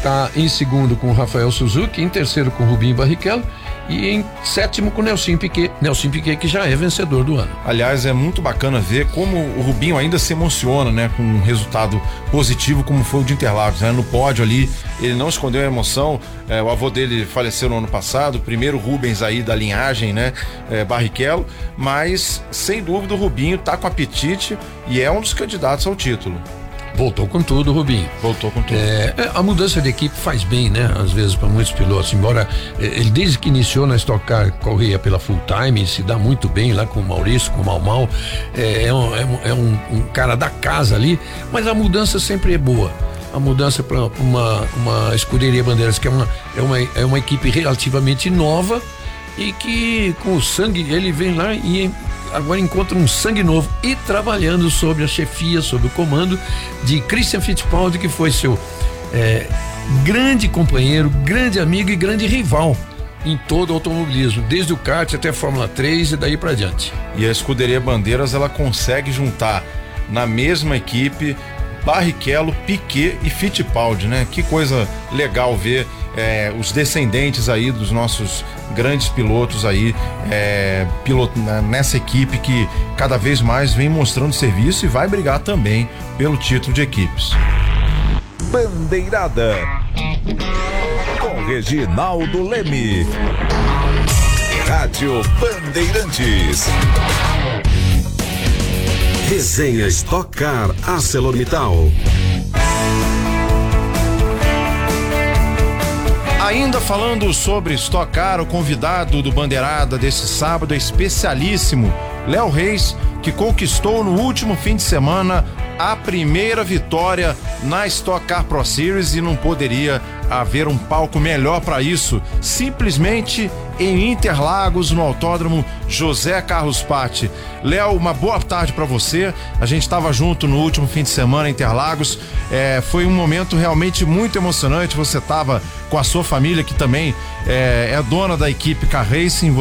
tá em segundo com o Rafael Suzuki, em terceiro com o Rubinho Barrichello e em sétimo com o Nelson Piquet que já é vencedor do ano. Aliás, é muito bacana ver como o Rubinho ainda se emociona, né, com um resultado positivo como foi o de Interlagos, né? No pódio ali, ele não escondeu a emoção. O avô dele faleceu no ano passado, o primeiro Rubens aí da linhagem, né, Barrichello, mas sem dúvida o Rubinho tá com apetite e é um dos candidatos ao título. Voltou com tudo, Rubinho. Voltou com tudo. A mudança de equipe faz bem, né? Às vezes para muitos pilotos, embora ele desde que iniciou na Stock Car corria pela full time, se dá muito bem lá com o Maurício, com o Mal. É um cara da casa ali, mas a mudança sempre é boa. A mudança para uma escuderia Bandeiras, que é uma equipe relativamente nova e que com o sangue ele vem lá e agora encontra um sangue novo e trabalhando sobre a chefia, sobre o comando de Christian Fittipaldi, que foi seu grande companheiro, grande amigo e grande rival em todo o automobilismo, desde o kart até a Fórmula 3 e daí para diante. E a escuderia Bandeiras, ela consegue juntar na mesma equipe Barrichello, Piquet e Fittipaldi, né? Que coisa legal ver os descendentes aí dos nossos grandes pilotos aí, nessa equipe que cada vez mais vem mostrando serviço e vai brigar também pelo título de equipes. Bandeirada com Reginaldo Leme. Rádio Bandeirantes. Resenha Stock Car ArcelorMittal. Ainda falando sobre Stock Car, o convidado do Bandeirada desse sábado é especialíssimo, Léo Reis, que conquistou no último fim de semana a primeira vitória na Stock Car Pro Series e não poderia haver um palco melhor para isso, simplesmente em Interlagos, no Autódromo José Carlos Patti. Léo, uma boa tarde para você. A gente estava junto no último fim de semana em Interlagos. Foi um momento realmente muito emocionante. Você estava com a sua família, que também é dona da equipe Car Racing.